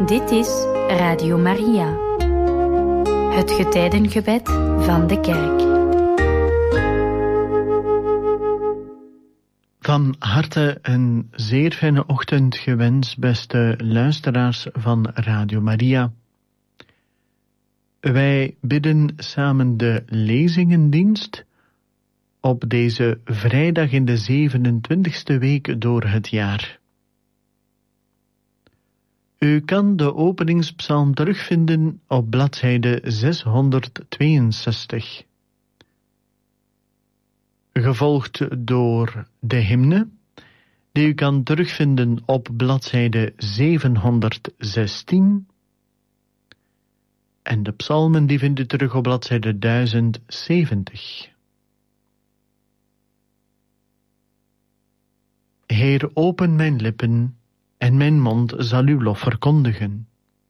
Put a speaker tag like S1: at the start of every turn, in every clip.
S1: Dit is Radio Maria, het getijdengebed van de kerk.
S2: Van harte een zeer fijne ochtend gewenst, beste luisteraars van Radio Maria. Wij bidden samen de lezingendienst op deze vrijdag in de 27e week door het jaar. U kan de openingspsalm terugvinden op bladzijde 662. Gevolgd door de hymne, die u kan terugvinden op bladzijde 716. En de psalmen die vindt u terug op bladzijde 1070. Heer, open mijn lippen, en mijn mond zal uw lof verkondigen.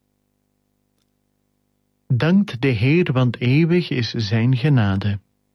S2: Dankt de Heer, want eeuwig is zijn genade.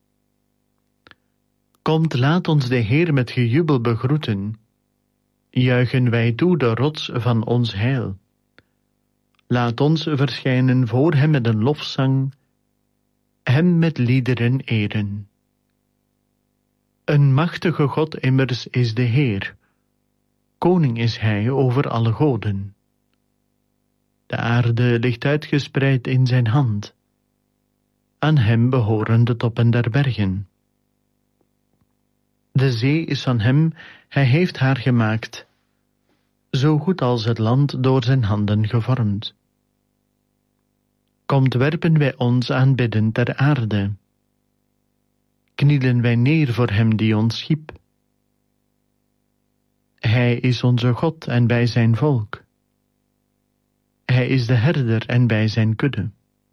S2: Komt, laat ons de Heer met gejubel begroeten. Juichen wij toe de rots van ons heil. Laat ons verschijnen voor hem met een lofzang, hem met liederen eren. Een machtige God immers is de Heer. Koning is hij over alle goden. De aarde ligt uitgespreid in zijn hand. Aan hem behoren de toppen der bergen. De zee is van hem, hij heeft haar gemaakt, zo goed als het land door zijn handen gevormd. Komt, werpen wij ons aanbidden ter aarde. Knielen wij neer voor hem die ons schiep. Hij is onze God en wij zijn volk. Hij is de herder en wij zijn kudde.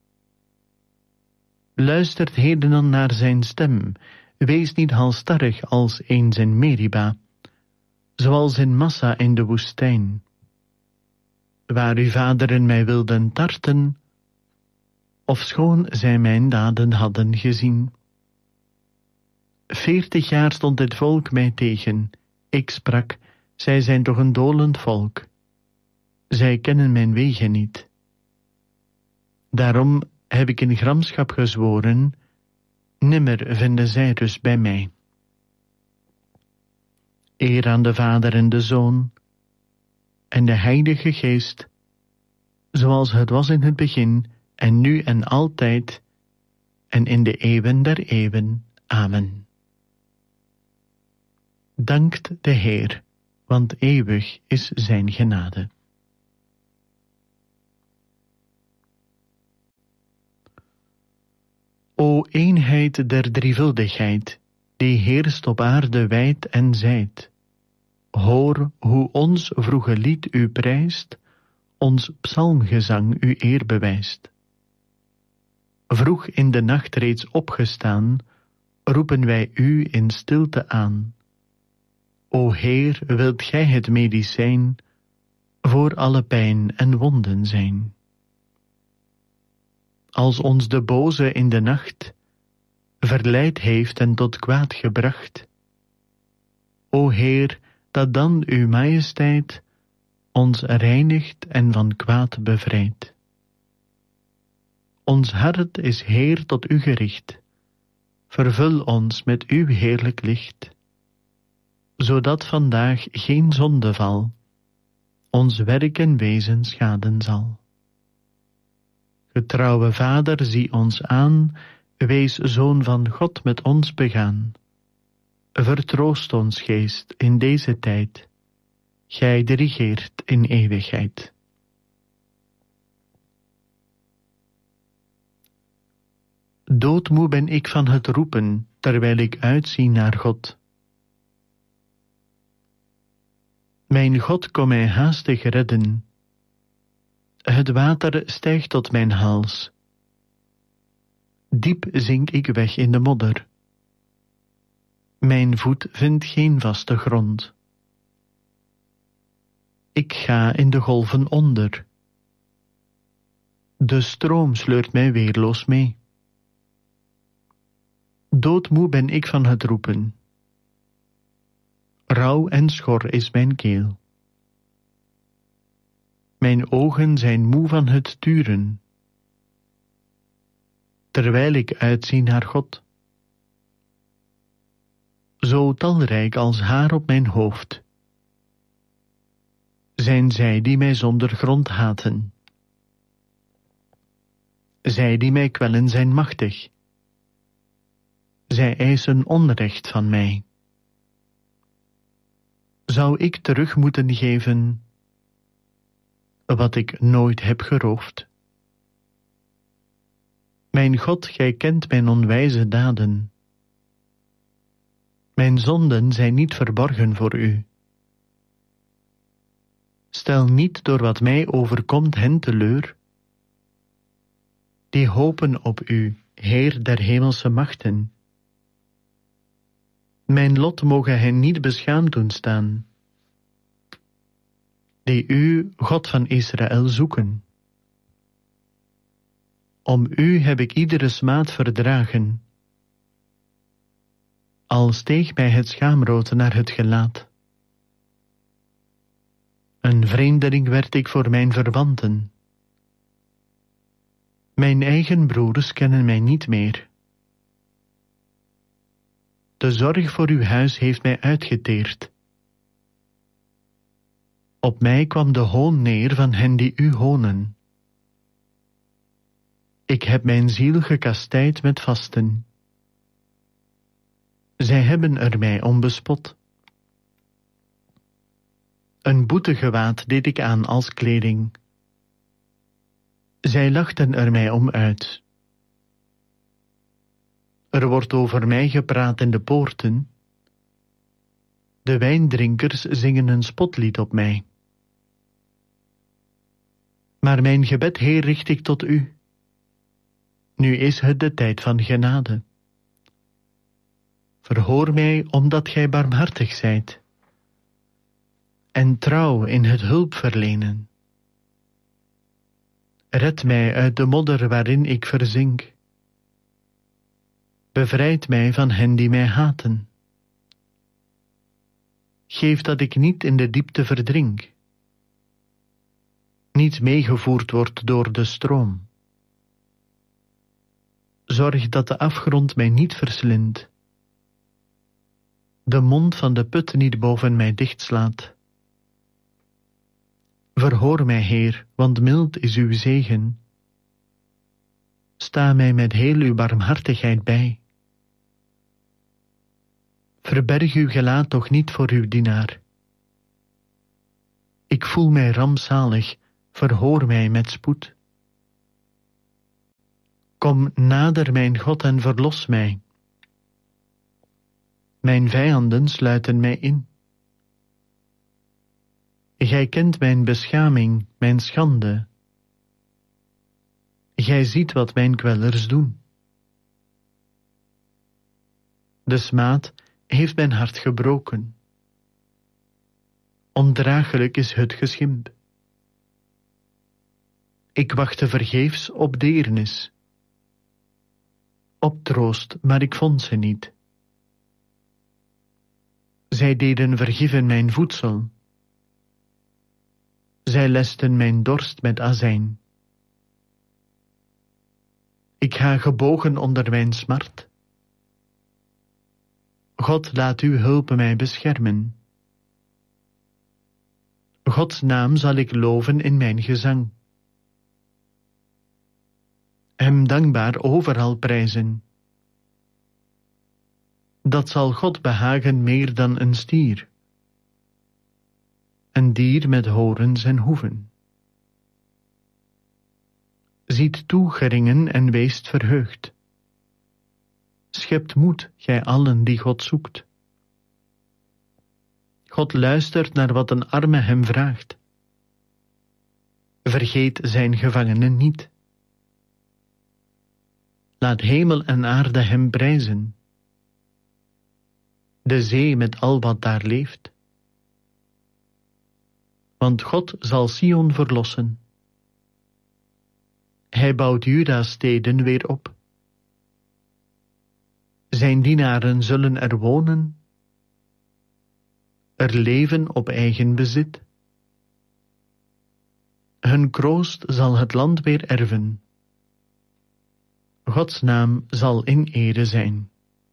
S2: Luistert heden dan naar zijn stem. Wees niet halsstarrig als eens in Meriba, zoals in Massa in de woestijn, waar uw vaderen mij wilden tarten, ofschoon zij mijn daden hadden gezien. 40 jaar stond dit volk mij tegen. Ik sprak, zij zijn toch een dolend volk. Zij kennen mijn wegen niet. Daarom heb ik in gramschap gezworen, nimmer vinden zij rust bij mij. Eer aan de Vader en de Zoon en de Heilige Geest, zoals het was in het begin en nu en altijd en in de eeuwen der eeuwen. Amen. Dankt de Heer, want eeuwig is zijn genade. O eenheid der drievuldigheid, die heerst op aarde wijd en zijd. Hoor hoe ons vroege lied u prijst, ons psalmgezang u eer bewijst. Vroeg in de nacht reeds opgestaan, roepen wij u in stilte aan. O Heer, wilt gij het medicijn voor alle pijn en wonden zijn? Als ons de boze in de nacht verleid heeft en tot kwaad gebracht. O Heer, dat dan uw majesteit ons reinigt en van kwaad bevrijdt. Ons hart is Heer tot u gericht. Vervul ons met uw heerlijk licht, zodat vandaag geen zondeval ons werk en wezen schaden zal. Getrouwe Vader, zie ons aan, wees Zoon van God met ons begaan. Vertroost ons, Geest, in deze tijd, gij dirigeert in eeuwigheid. Doodmoe ben ik van het roepen, terwijl ik uitzie naar God. Mijn God, kom mij haastig redden. Het water stijgt tot mijn hals. Diep zink ik weg in de modder. Mijn voet vindt geen vaste grond. Ik ga in de golven onder. De stroom sleurt mij weerloos mee. Doodmoe ben ik van het roepen. Rauw en schor is mijn keel. Mijn ogen zijn moe van het turen, terwijl ik uitzie naar God. Zo talrijk als haar op mijn hoofd zijn zij die mij zonder grond haten. Zij die mij kwellen zijn machtig. Zij eisen onrecht van mij. Zou ik terug moeten geven wat ik nooit heb geroofd? Mijn God, gij kent mijn onwijze daden. Mijn zonden zijn niet verborgen voor u. Stel niet door wat mij overkomt hen teleur, die hopen op u, Heer der hemelse machten. Mijn lot mogen hen niet beschaamd doen staan, die u, God van Israël, zoeken. Om u heb ik iedere smaad verdragen, al steeg mij het schaamrood naar het gelaat. Een vreemdeling werd ik voor mijn verwanten. Mijn eigen broeders kennen mij niet meer. De zorg voor uw huis heeft mij uitgeteerd. Op mij kwam de hoon neer van hen die u honen. Ik heb mijn ziel gekastijd met vasten. Zij hebben er mij om bespot. Een boetegewaad deed ik aan als kleding. Zij lachten er mij om uit. Er wordt over mij gepraat in de poorten. De wijndrinkers zingen een spotlied op mij. Maar mijn gebed, Heer, richt ik tot u. Nu is het de tijd van genade. Verhoor mij, omdat gij barmhartig zijt, en trouw in het hulpverlenen. Red mij uit de modder waarin ik verzink. Bevrijd mij van hen die mij haten. Geef dat ik niet in de diepte verdrink, niet meegevoerd word door de stroom. Zorg dat de afgrond mij niet verslindt, de mond van de put niet boven mij dichtslaat. Verhoor mij, Heer, want mild is uw zegen. Sta mij met heel uw barmhartigheid bij. Verberg uw gelaat toch niet voor uw dienaar. Ik voel mij rampzalig, verhoor mij met spoed. Kom nader, mijn God, en verlos mij. Mijn vijanden sluiten mij in. Gij kent mijn beschaming, mijn schande. Gij ziet wat mijn kwellers doen. De smaad heeft mijn hart gebroken. Ondraaglijk is het geschimp. Ik wachtte vergeefs op deernis, op troost, maar ik vond ze niet. Zij deden vergieven mijn voedsel. Zij lesten mijn dorst met azijn. Ik ga gebogen onder mijn smart. God, laat uw hulp mij beschermen. Gods naam zal ik loven in mijn gezang. Hem dankbaar overal prijzen. Dat zal God behagen meer dan een stier, een dier met horens en hoeven. Ziet toe, geringen, en weest verheugd. Schept moed, gij allen die God zoekt. God luistert naar wat een arme hem vraagt. Vergeet zijn gevangenen niet. Laat hemel en aarde hem prijzen. De zee met al wat daar leeft. Want God zal Sion verlossen. Hij bouwt Juda's steden weer op. Zijn dienaren zullen er wonen, er leven op eigen bezit. hun kroost zal het land weer erven. Gods naam zal in ere zijn.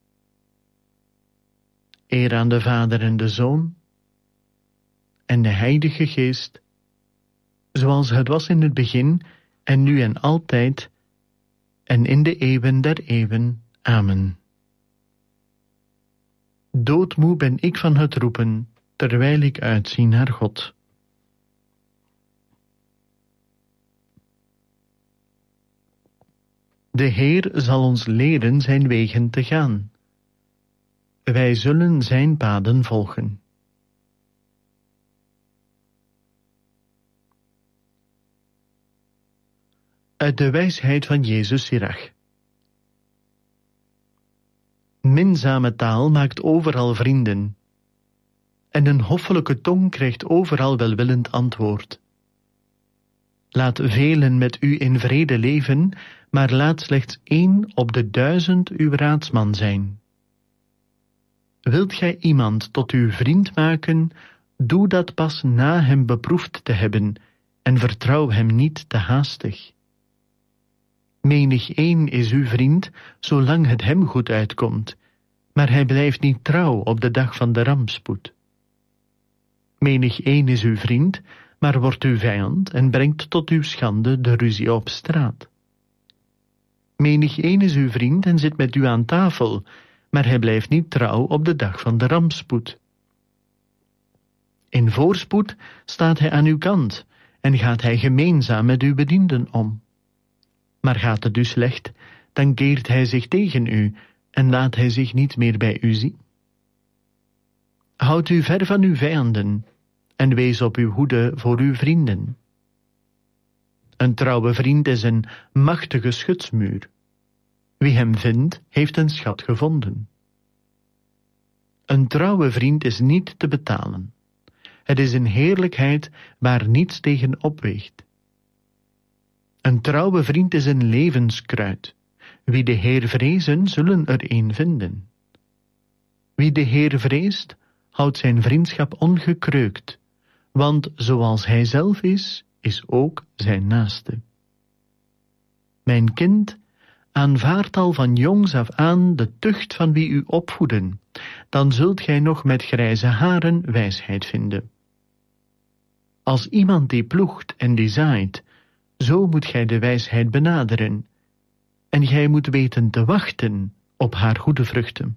S2: Eer aan de Vader en de Zoon en de Heilige Geest, zoals het was in het begin en nu en altijd en in de eeuwen der eeuwen. Amen. Doodmoe ben ik van het roepen, terwijl ik uitzie naar God. De Heer zal ons leren zijn wegen te gaan. Wij zullen zijn paden volgen. Uit de wijsheid van Jezus Sirach. Minzame taal maakt overal vrienden, en een hoffelijke tong krijgt overal welwillend antwoord. Laat velen met u in vrede leven, maar laat slechts 1 op de 1000 uw raadsman zijn. Wilt gij iemand tot uw vriend maken, doe dat pas na hem beproefd te hebben, en vertrouw hem niet te haastig. Menigeen is uw vriend, zolang het hem goed uitkomt, maar hij blijft niet trouw op de dag van de rampspoed. Menigeen is uw vriend, maar wordt uw vijand en brengt tot uw schande de ruzie op straat. Menigeen is uw vriend en zit met u aan tafel, maar hij blijft niet trouw op de dag van de rampspoed. In voorspoed staat hij aan uw kant en gaat hij gemeenzaam met uw bedienden om. Maar gaat het u slecht, dan keert hij zich tegen u en laat hij zich niet meer bij u zien. Houd u ver van uw vijanden en wees op uw hoede voor uw vrienden. Een trouwe vriend is een machtige schutsmuur. Wie hem vindt, heeft een schat gevonden. Een trouwe vriend is niet te betalen. Het is een heerlijkheid waar niets tegen opweegt. Een trouwe vriend is een levenskruid. Wie de Heer vrezen, zullen er een vinden. Wie de Heer vreest, houdt zijn vriendschap ongekreukt, want zoals hij zelf is, is ook zijn naaste. Mijn kind, aanvaard al van jongs af aan de tucht van wie u opvoeden, dan zult gij nog met grijze haren wijsheid vinden. Als iemand die ploegt en die zaait, zo moet gij de wijsheid benaderen, en gij moet weten te wachten op haar goede vruchten.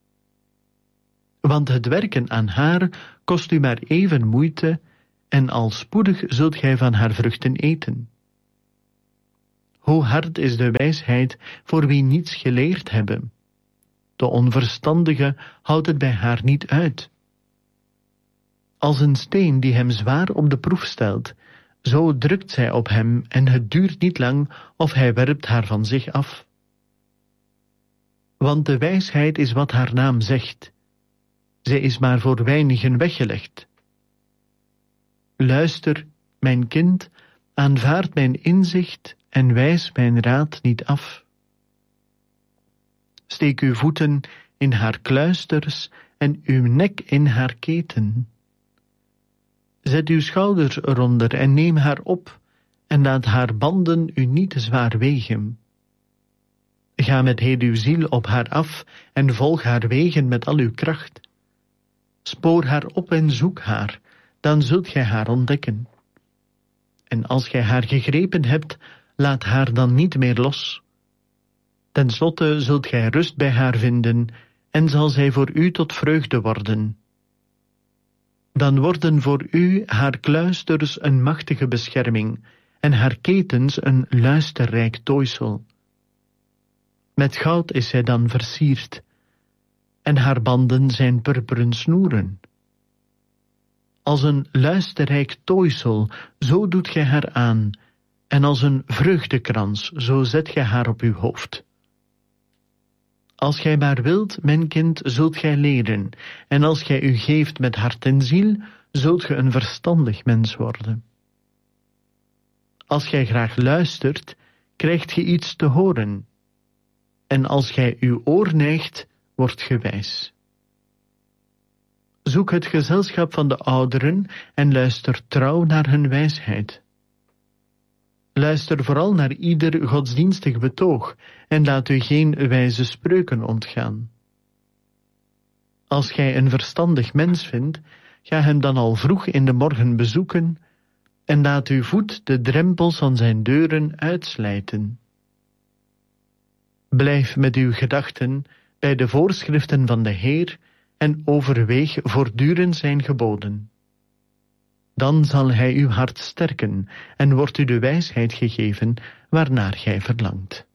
S2: Want het werken aan haar kost u maar even moeite, en al spoedig zult gij van haar vruchten eten. Hoe hard is de wijsheid voor wie niets geleerd hebben. De onverstandige houdt het bij haar niet uit. Als een steen die hem zwaar op de proef stelt, zo drukt zij op hem en het duurt niet lang of hij werpt haar van zich af. Want de wijsheid is wat haar naam zegt. Zij is maar voor weinigen weggelegd. Luister, mijn kind, aanvaard mijn inzicht en wijs mijn raad niet af. Steek uw voeten in haar kluisters en uw nek in haar keten. Zet uw schouders eronder en neem haar op, en laat haar banden u niet te zwaar wegen. Ga met heel uw ziel op haar af en volg haar wegen met al uw kracht. Spoor haar op en zoek haar, dan zult gij haar ontdekken. En als gij haar gegrepen hebt, laat haar dan niet meer los. Ten slotte zult gij rust bij haar vinden, en zal zij voor u tot vreugde worden. Dan worden voor u haar kluisters een machtige bescherming, en haar ketens een luisterrijk tooisel. Met goud is zij dan versierd, en haar banden zijn purperen snoeren. Als een luisterrijk tooisel, zo doet gij haar aan, en als een vreugdekrans, zo zet gij haar op uw hoofd. Als gij maar wilt, mijn kind, zult gij leren, en als gij u geeft met hart en ziel, zult ge een verstandig mens worden. Als gij graag luistert, krijgt ge iets te horen, en als gij uw oor neigt, wordt ge wijs. Zoek het gezelschap van de ouderen en luister trouw naar hun wijsheid. Luister vooral naar ieder godsdienstig betoog en laat u geen wijze spreuken ontgaan. Als gij een verstandig mens vindt, ga hem dan al vroeg in de morgen bezoeken en laat uw voet de drempels van zijn deuren uitslijten. Blijf met uw gedachten bij de voorschriften van de Heer en overweeg voortdurend zijn geboden. Dan zal hij uw hart sterken en wordt u de wijsheid gegeven waarnaar gij verlangt.